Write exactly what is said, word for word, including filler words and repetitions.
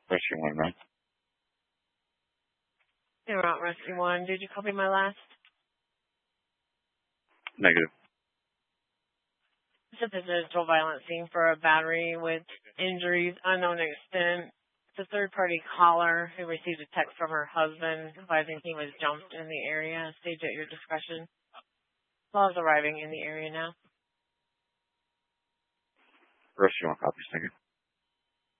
Rescue one, right? You're out, Rescue one. Did you copy my last? Negative. It's a physical violence scene for a battery with injuries unknown extent. It's a third-party caller who received a text from her husband advising he was jumped in the area. Stage at your discretion. Law is arriving in the area now. Rescue one, copy. Thank you.